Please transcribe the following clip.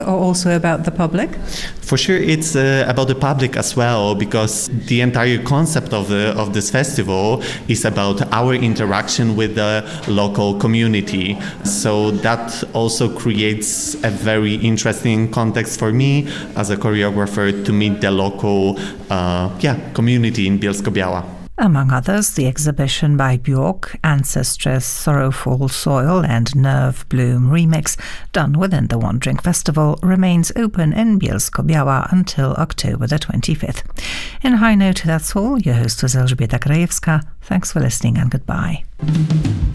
Also about the public? For sure, it's about the public as well, because the entire concept of this festival is about our interaction with the local community. So that also creates a very interesting context for me as a choreographer to meet the local community in Bielsko-Biała. Among others, the exhibition by Björk, Ancestress, Sorrowful Soil and Nerve Bloom Remix, done within the Wandering Festival, remains open in Bielsko-Biała until October the 25th. In High Note, that's all. Your host was Elżbieta Krajewska. Thanks for listening and goodbye.